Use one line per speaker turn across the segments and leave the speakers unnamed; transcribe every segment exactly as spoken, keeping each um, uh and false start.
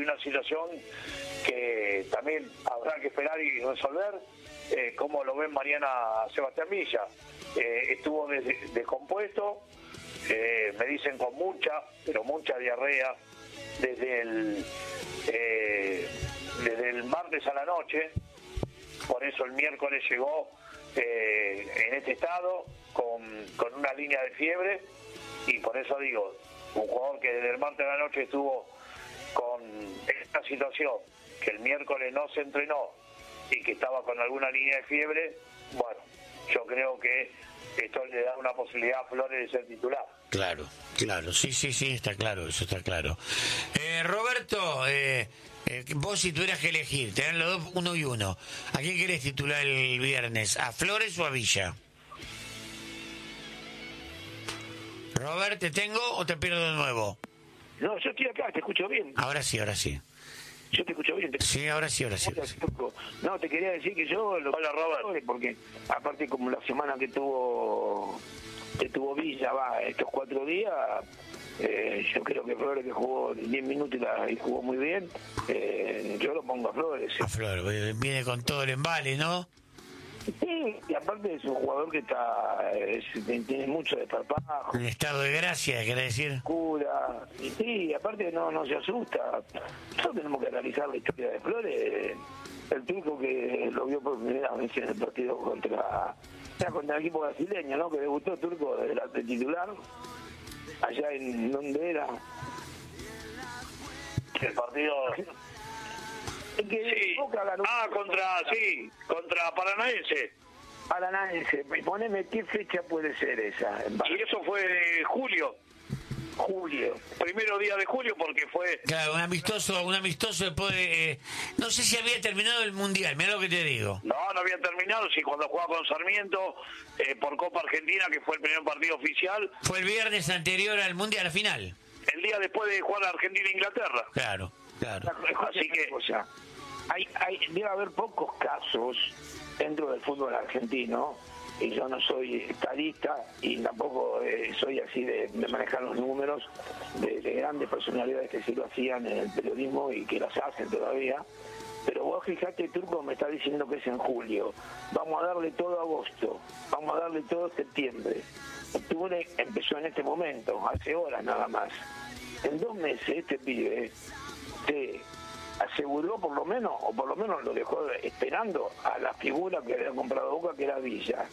una situación que también habrá que esperar y resolver, eh, cómo lo ven mañana Sebastián Villa. Eh, estuvo des- descompuesto, eh, me dicen con mucha, pero mucha diarrea, desde el, eh, desde el martes a la noche. Por eso el miércoles llegó eh, en este estado, con, con una línea de fiebre, y por eso digo, un jugador que desde el martes a la noche estuvo con esta situación, que el miércoles no se entrenó y que estaba con alguna línea de fiebre, bueno, yo creo que esto le da una posibilidad a Flores de ser titular.
Claro, claro, sí, sí, sí, está claro, eso está claro. Eh, Roberto, eh, eh, vos si tuvieras que elegir, te dan los dos uno y uno, ¿a quién querés titular el viernes? ¿A Flores o a Villa? Robert, ¿te tengo o te pierdo de nuevo?
No, yo estoy acá, te escucho bien.
Ahora sí, ahora sí.
Yo te escucho bien. Te...
Sí, ahora sí, ahora sí. Ahora sí.
No, te quería decir que yo... Lo...
Hola, Robert.
Porque aparte como la semana que tuvo que tuvo Villa, va, estos cuatro días, eh, yo creo que Flores, que jugó diez minutos y, la, y jugó muy bien, eh, yo lo pongo a Flores.
A Flores, viene con todo el embale, ¿no?
Sí, y aparte es un jugador que está es, tiene mucho desparpajo.
En estado de gracia, ¿quiere decir?
Cura, y sí, aparte no, no se asusta. Nosotros tenemos que analizar la historia de Flores. El Turco que lo vio por primera vez en el partido contra, era contra el equipo brasileño, ¿no? Que debutó Turco de, la, de titular, allá en donde era.
El partido...
El que
Sí.
Boca ganó.
Ah, contra, sí, contra Paranaense.
Paranaense, poneme qué fecha puede ser esa.
Y eso fue julio,
Julio.
primero día de julio, porque fue...
Claro, un amistoso, un amistoso después de... Eh, no sé si había terminado el Mundial, mira lo que te digo.
No, no había terminado, sí, cuando jugaba con Sarmiento eh, por Copa Argentina, que fue el primer partido oficial,
Fue el viernes anterior al Mundial, a la final.
el día después de jugar Argentina-Inglaterra.
Claro, claro.
Así que, o sea, hay, hay, debe haber pocos casos dentro del fútbol argentino, y yo no soy estadista y tampoco eh, soy así de, de manejar los números, de, de grandes personalidades que sí lo hacían en el periodismo y que las hacen todavía. Pero vos fijate, Turco me está diciendo que es en julio. Vamos a darle todo agosto, vamos a darle todo septiembre. Octubre empezó en este momento, hace horas nada más. En dos meses este pibe se aseguró por lo menos, o por lo menos lo dejó esperando a la figura que había comprado Boca, que era Villa.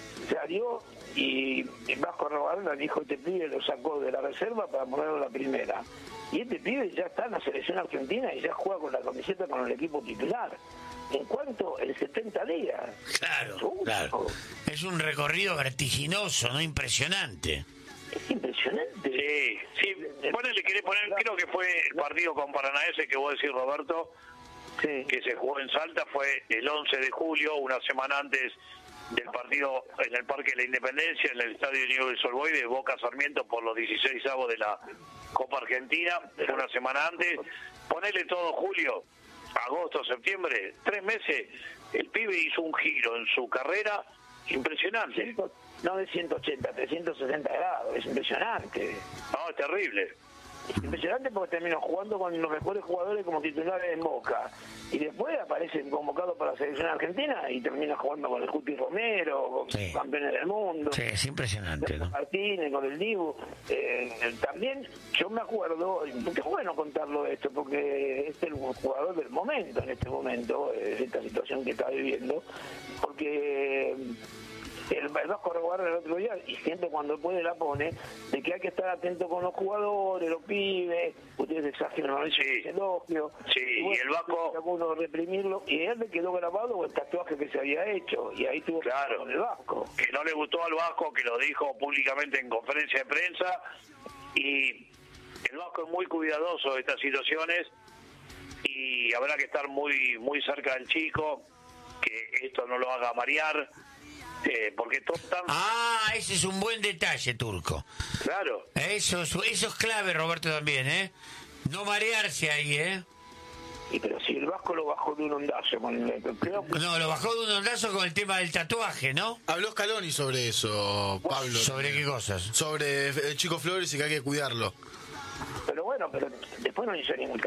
Salió y Vasco Arrobarena dijo, este pibe lo sacó de la reserva para ponerlo en la primera. Y este pibe ya está en la selección argentina y ya juega con la camiseta con el equipo titular. ¿En cuánto? En setenta días.
Claro,
Uh,
claro. Es un recorrido vertiginoso, ¿no? Impresionante.
Es impresionante.
Sí, sí, ponele, querés poner, creo que fue el partido con Paranaense que vos decís, Roberto,
Sí.
que se jugó en Salta, fue el once de julio, una semana antes del partido en el Parque de la Independencia, en el Estadio Newell's Old Boys de Boca Sarmiento por los dieciseisavos de la Copa Argentina, fue una semana antes. Ponele todo julio, agosto, septiembre, tres meses, el pibe hizo un giro en su carrera impresionante.
No de ciento ochenta, trescientos sesenta grados, es impresionante.
No, es terrible.
Es impresionante porque terminó jugando con los mejores jugadores como titulares en Boca. Y después aparece convocado para la selección argentina y termina jugando con el Cuti Romero, con
Sí.
campeones del mundo.
Sí, es impresionante, ¿no?
Martínez, con el Dibu. Eh, también yo me acuerdo, porque es bueno contarlo esto, porque es el jugador del momento en este momento, eh, esta situación que está viviendo, porque el, el Vasco Arrobarena el otro día, y siempre cuando puede la pone, de que hay que estar atento con los jugadores, los pibes, ustedes exageran ese
Sí.
elogio.
Sí, y el Vasco-
Algunos reprimirlo, y a él le quedó grabado el tatuaje que se había hecho, y ahí tuvo
Claro.
que con el Vasco.
Que no le gustó al Vasco, que lo dijo públicamente en conferencia de prensa, y el Vasco es muy cuidadoso de estas situaciones y habrá que estar muy muy cerca del chico, que esto no lo haga marear, eh, porque todo tan...
Ah, ese es un buen detalle, Turco.
Claro,
Eso, es- eso es clave, Roberto, también, ¿eh? No marearse ahí, ¿eh?
Y pero si el Vasco lo bajó de un ondazo con el, creo que
No, lo bajó de un ondazo con el tema del tatuaje, ¿no?
Habló Scaloni sobre eso, Pablo.
¿Sobre qué cosas?
Sobre el chico Flores y que hay que cuidarlo.
pero bueno, pero después no hizo ningún